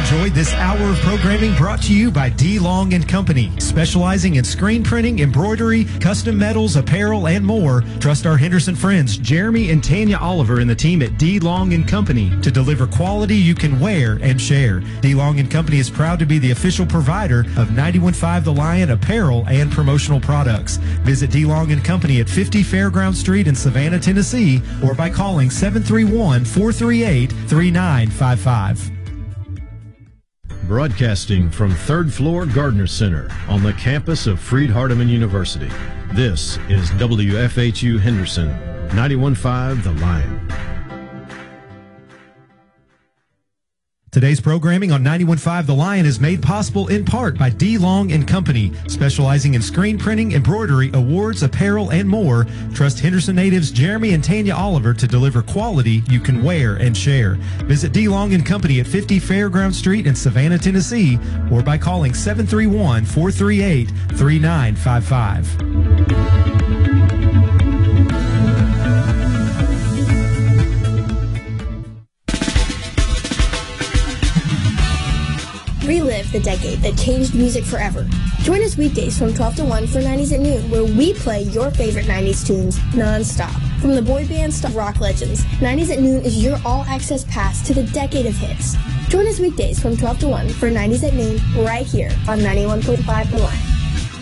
enjoyed this hour of programming brought to you by D. Long & Company, specializing in screen printing, embroidery, custom metals, apparel, and more. Trust our Henderson friends, Jeremy and Tanya Oliver and the team at D. Long & Company to deliver quality you can wear and share. D. Long & Company is proud to be the official provider of 91.5 The Lion apparel and promotional products. Visit D. Long & Company at 50 Fairground Street in Savannah, Tennessee, or by calling 731-438-3955. Broadcasting from third floor Gardner Center on the campus of Freed-Hardeman University. This is WFHU Henderson, 91.5 The Lion. Today's programming on 91.5 The Lion is made possible in part by D. Long & Company, specializing in screen printing, embroidery, awards, apparel, and more. Trust Henderson natives Jeremy and Tanya Oliver to deliver quality you can wear and share. Visit D. Long & Company at 50 Fairground Street in Savannah, Tennessee, or by calling 731-438-3955. Relive the decade that changed music forever. Join us weekdays from 12 to 1 for 90s at noon, where we play your favorite 90s tunes non-stop. From the boy bands to rock legends, 90s at noon is your all-access pass to the decade of hits. Join us weekdays from 12 to 1 for 90s at noon, right here on 91.5 The Lion.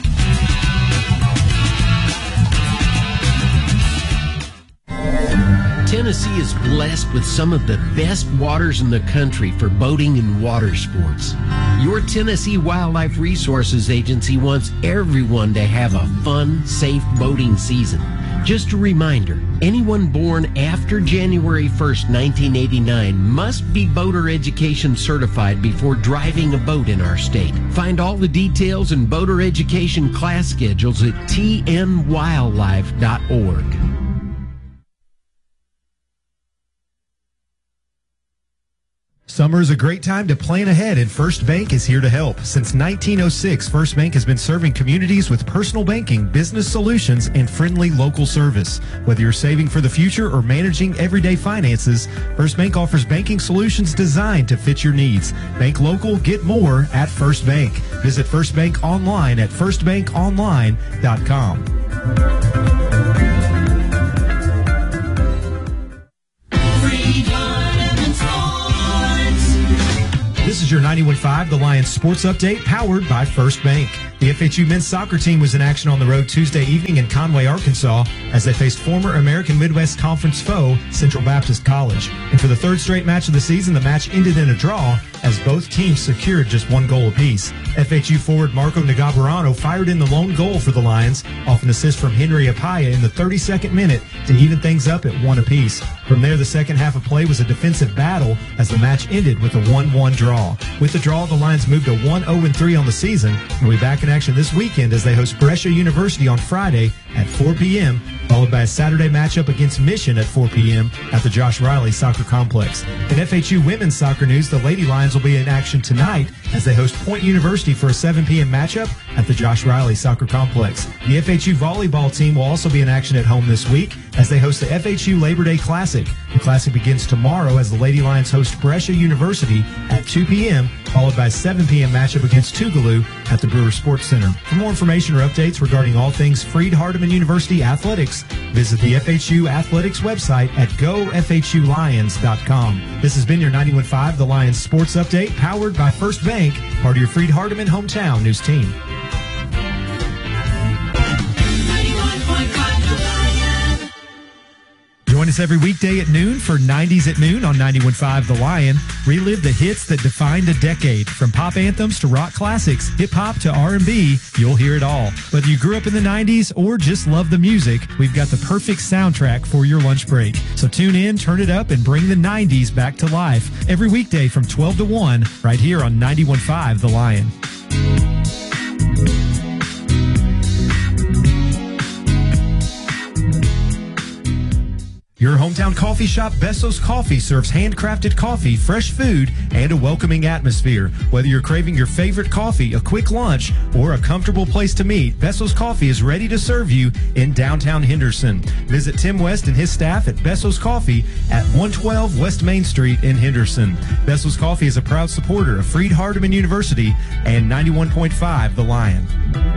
Tennessee is blessed with some of the best waters in the country for boating and water sports. Your Tennessee Wildlife Resources Agency wants everyone to have a fun, safe boating season. Just a reminder, anyone born after January 1st, 1989 must be boater education certified before driving a boat in our state. Find all the details and boater education class schedules at tnwildlife.org. Summer is a great time to plan ahead, and First Bank is here to help. Since 1906, First Bank has been serving communities with personal banking, business solutions, and friendly local service. Whether you're saving for the future or managing everyday finances, First Bank offers banking solutions designed to fit your needs. Bank local, get more at First Bank. Visit First Bank online at firstbankonline.com. This is your 91.5 The Lions Sports Update, powered by First Bank. The FHU men's soccer team was in action on the road Tuesday evening in Conway, Arkansas, as they faced former American Midwest Conference foe, Central Baptist College. And for the third straight match of the season, the match ended in a draw as both teams secured just one goal apiece. FHU forward Marco Nagabarano fired in the lone goal for the Lions, off an assist from Henry Apaya in the 32nd minute to even things up at one apiece. From there, the second half of play was a defensive battle as the match ended with a 1-1 draw. With the draw, the Lions moved to 1-0-3 on the season, and we'll be back in action this weekend as they host Brescia University on Friday at 4 p.m., followed by a Saturday matchup against Mission at 4 p.m. at the Josh Riley Soccer Complex. In FHU women's soccer news, the Lady Lions will be in action tonight as they host Point University for a 7 p.m. matchup at the Josh Riley Soccer Complex. The FHU volleyball team will also be in action at home this week as they host the FHU Labor Day Classic. The Classic begins tomorrow as the Lady Lions host Brescia University at 2 p.m., followed by a 7 p.m. matchup against Tougaloo at the Brewer Sports Center. For more information or updates regarding all things Freed-Hardeman University athletics, visit the FHU Athletics website at gofhulions.com. This has been your 91.5 The Lions Sports Update, powered by First Bank, part of your Freed-Hardeman hometown news team. Join us every weekday at noon for 90s at Noon on 91.5 The Lion. Relive the hits that defined a decade. From pop anthems to rock classics, hip-hop to R&B, you'll hear it all. Whether you grew up in the 90s or just love the music, we've got the perfect soundtrack for your lunch break. So tune in, turn it up, and bring the 90s back to life. Every weekday from 12 to 1, right here on 91.5 The Lion. Your hometown coffee shop, Besso's Coffee, serves handcrafted coffee, fresh food, and a welcoming atmosphere. Whether you're craving your favorite coffee, a quick lunch, or a comfortable place to meet, Besso's Coffee is ready to serve you in downtown Henderson. Visit Tim West and his staff at Besso's Coffee at 112 West Main Street in Henderson. Besso's Coffee is a proud supporter of Freed-Hardeman University and 91.5 The Lion.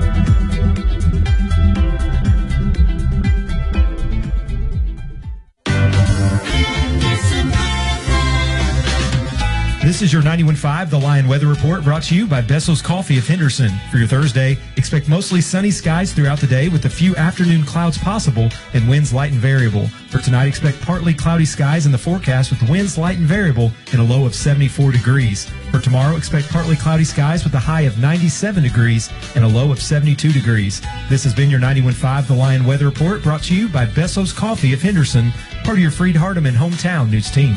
This is your 91.5 The Lion Weather Report, brought to you by Besso's Coffee of Henderson. For your Thursday, expect mostly sunny skies throughout the day with a few afternoon clouds possible and winds light and variable. For tonight, expect partly cloudy skies in the forecast with winds light and variable and a low of 74 degrees. For tomorrow, expect partly cloudy skies with a high of 97 degrees and a low of 72 degrees. This has been your 91.5 The Lion Weather Report, brought to you by Besso's Coffee of Henderson, part of your Freed-Hardeman hometown news team.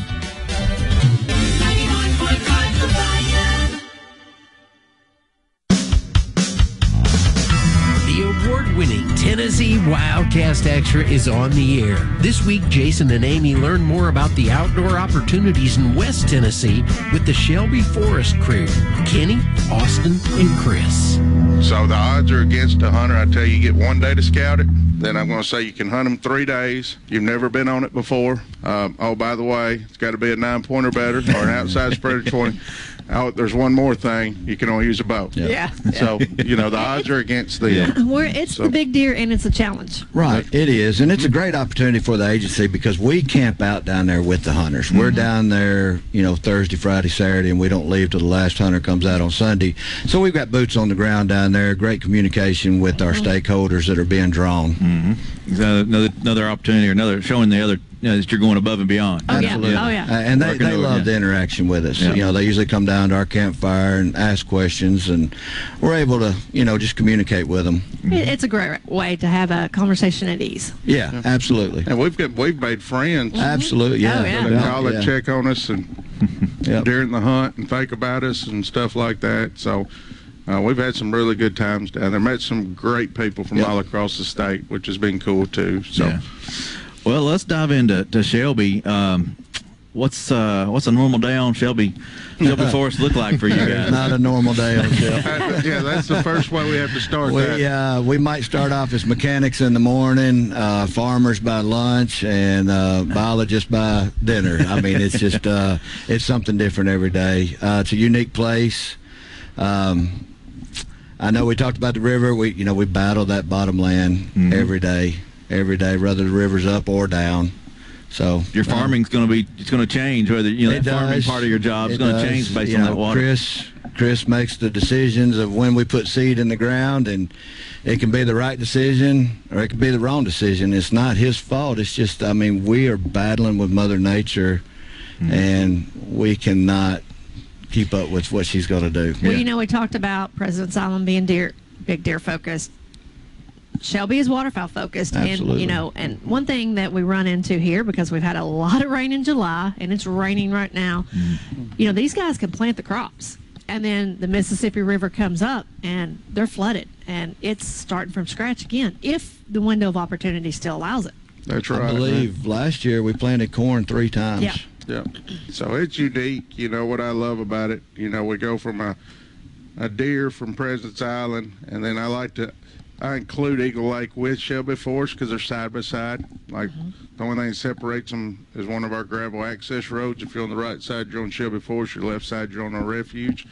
Award-winning Tennessee Wildcast Extra is on the air. This week, Jason and Amy learn more about the outdoor opportunities in West Tennessee with the Shelby Forest crew, Kenny, Austin, and Chris. So the odds are against a hunter. I tell you, get 1 day to scout it. Then I'm going to say you can hunt them 3 days. You've never been on it before. Oh, by the way, it's got to be a 9-pointer better or an outside spread of 20. Oh, there's one more thing. You can only use a bow. Yeah. So, the odds are against them. It's the big deer, and it's a challenge. Right, it is. And it's a great opportunity for the agency because we camp out down there with the hunters. We're down there, Thursday, Friday, Saturday, and we don't leave till the last hunter comes out on Sunday. So we've got boots on the ground down there, great communication with our stakeholders that are being drawn. Another opportunity, or showing the other that you're going above and beyond. Absolutely. Oh, yeah. And they love the interaction with us. Yeah. They usually come down to our campfire and ask questions, and we're able to, just communicate with them. It's a great way to have a conversation at ease. Yeah, absolutely. And we've made friends. Absolutely, yeah. Oh, yeah. They call and check on us and during the hunt and think about us and stuff like that. So we've had some really good times down there. Met some great people from all across the state, which has been cool too. So. Yeah. Well, let's dive into Shelby. What's a normal day on Shelby Forest look like for you guys? Not a normal day on Shelby. Yeah, that's the first way we have to start. We might start off as mechanics in the morning, farmers by lunch, and biologists by dinner. I mean, it's just it's something different every day. It's a unique place. I know we talked about the river. We battle that bottom land every day, whether the river's up or down. So your farming's going to change, whether that farming part of your job is going to change based on that water. Chris makes the decisions of when we put seed in the ground, and it can be the right decision or it can be the wrong decision. It's not his fault. It's just, we are battling with Mother Nature, and we cannot keep up with what she's going to do. Well, we talked about President's Island being big deer focused. Shelby is waterfowl focused. Absolutely. And one thing that we run into here, because we've had a lot of rain in July and it's raining right now, these guys can plant the crops, and then the Mississippi River comes up and they're flooded, and it's starting from scratch again if the window of opportunity still allows it. That's right. I believe last year we planted corn 3 times. Yeah. Yeah. So it's unique. What I love about it, we go from a deer from President's Island, and then I include Eagle Lake with Shelby Forest because they're side by side. The only thing that separates them is one of our gravel access roads. If you're on the right side, you're on Shelby Forest. Your left side, you're on our refuge.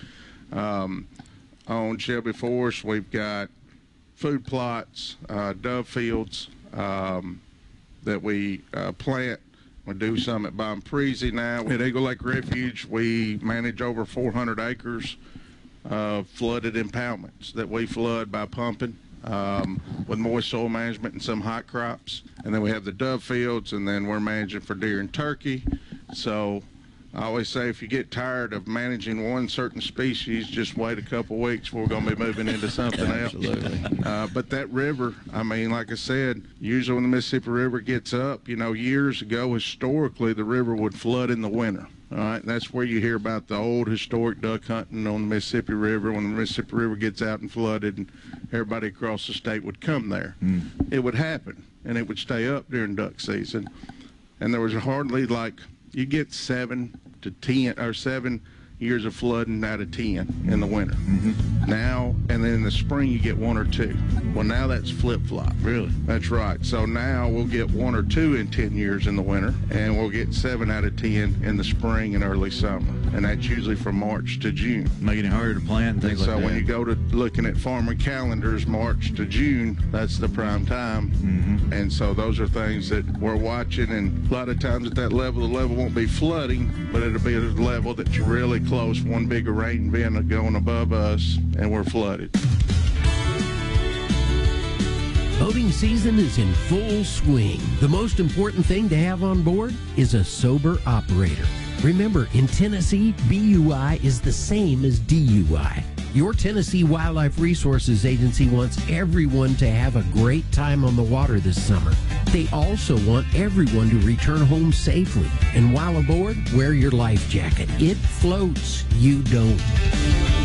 On Shelby Forest, we've got food plots, dove fields that we plant. We do some at Bonprezi now. At Eagle Lake Refuge, we manage over 400 acres of flooded impoundments that we flood by pumping. With moist soil management and some hot crops. And then we have the dove fields, and then we're managing for deer and turkey. So I always say if you get tired of managing one certain species, just wait a couple weeks. We're going to be moving into something else. Absolutely. But that river, like I said, usually when the Mississippi River gets up, years ago, historically, the river would flood in the winter. All right, that's where you hear about the old historic duck hunting on the Mississippi River. When the Mississippi River gets out and flooded, and everybody across the state would come there. It would happen, and it would stay up during duck season. and there was hardly you get 7 to 10 or 7 years of flooding out of 10 in the winter. Now, and then in the spring you get 1 or 2. Well, now that's flip-flop. Really? That's right. So now we'll get 1 or 2 in 10 years in the winter, and we'll get 7 out of 10 in the spring and early summer. And that's usually from March to June. Making it harder to plant and things like that. So when you go to looking at farmer calendars, March to June, that's the prime time. And so those are things that we're watching, and a lot of times at that level, the level won't be flooding, but it'll be at a level that's really close, one big rain event going above us, and we're flooded. Boating season is in full swing. The most important thing to have on board is a sober operator. Remember, in Tennessee, BUI is the same as DUI. Your Tennessee Wildlife Resources Agency wants everyone to have a great time on the water this summer. They also want everyone to return home safely. And while aboard, wear your life jacket. It floats, you don't.